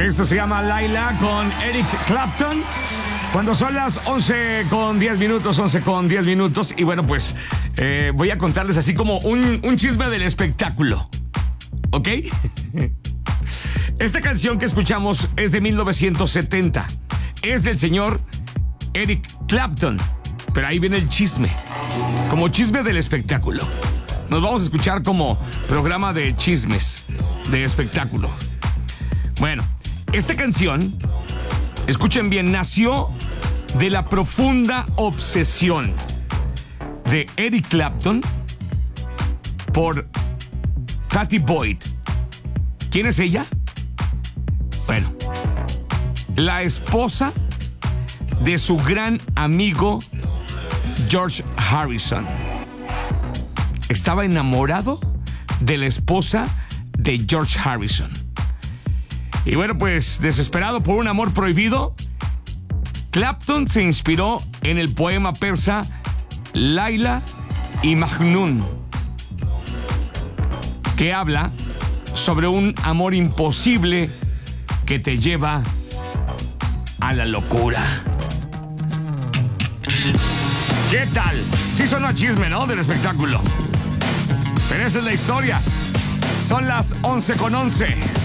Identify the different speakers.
Speaker 1: Esto se llama Laila con Eric Clapton. Cuando son las 11 con 10 minutos. Y bueno, pues voy a contarles así como un chisme del espectáculo. ¿Ok? Esta canción que escuchamos es de 1970. Es del señor Eric Clapton. Pero ahí viene el chisme. Como chisme del espectáculo. Nos vamos a escuchar como programa de chismes de espectáculo. Bueno, esta canción, escuchen bien, nació de la profunda obsesión de Eric Clapton por Pattie Boyd. ¿Quién es ella? Bueno, la esposa de su gran amigo George Harrison. Estaba enamorado de la esposa de George Harrison. Y bueno, pues desesperado por un amor prohibido, Clapton se inspiró en el poema persa Laila y Majnun, que habla sobre un amor imposible que te lleva a la locura. ¿Qué tal? Sí sonó chisme, ¿no? Del espectáculo. Pero esa es la historia. Son las 11:11.